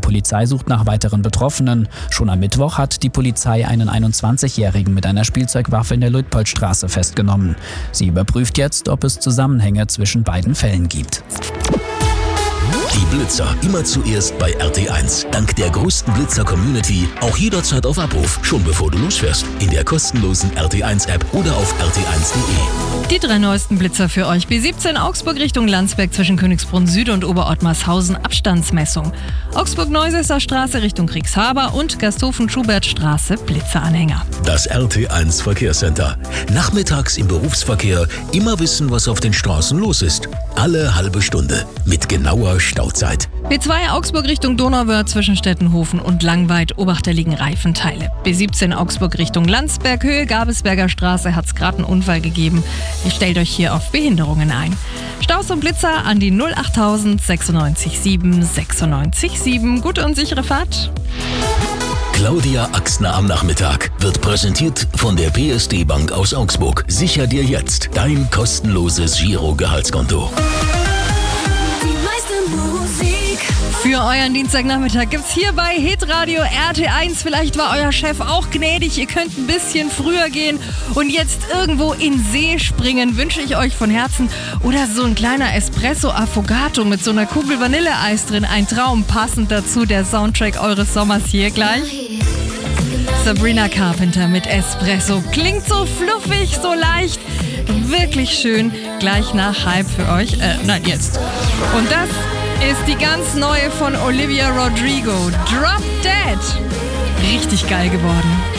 Polizei sucht nach weiteren Betroffenen. Schon am Mittwoch hat die Polizei einen 21-Jährigen mit einer Spielzeugwaffe in der Luitpoldstraße festgenommen. Sie überprüft jetzt, ob es Zusammenhänge zwischen beiden Fällen gibt. Die Blitzer immer zuerst bei RT1. Dank der größten Blitzer-Community auch jederzeit auf Abruf, schon bevor du losfährst. In der kostenlosen RT1-App oder auf rt1.de. Die 3 neuesten Blitzer für euch. B17 Augsburg Richtung Landsberg zwischen Königsbrunn Süd und Oberottmarshausen Abstandsmessung. Augsburg-Neusesser Straße Richtung Kriegshaber und Gasthofen-Schubert-Straße Blitzeranhänger. Das RT1 Verkehrscenter. Nachmittags im Berufsverkehr immer wissen, was auf den Straßen los ist. Alle halbe Stunde mit genauer Stauzeit. B2 Augsburg Richtung Donauwörth zwischen Stettenhofen und Langweid Obachter liegen Reifenteile. B17 Augsburg Richtung Landsberg Höhe Gabelsberger Straße hat es gerade einen Unfall gegeben. Ihr stellt euch hier auf Behinderungen ein. Staus und Blitzer an die 08000 96 7 96 7. Gute und sichere Fahrt. Claudia Axner am Nachmittag wird präsentiert von der PSD Bank aus Augsburg. Sicher dir jetzt dein kostenloses Giro-Gehaltskonto. Für euren Dienstagnachmittag gibt's hier bei Hitradio RT1. Vielleicht war euer Chef auch gnädig, ihr könnt ein bisschen früher gehen und jetzt irgendwo in See springen, wünsche ich euch von Herzen. Oder so ein kleiner Espresso Affogato mit so einer Kugel Vanilleeis drin. Ein Traum, passend dazu der Soundtrack eures Sommers hier gleich. Sabrina Carpenter mit Espresso. Klingt so fluffig, so leicht. Wirklich schön. Gleich nach Hype für euch. Nein, jetzt. Und das ist die ganz neue von Olivia Rodrigo. Drop Dead. Richtig geil geworden.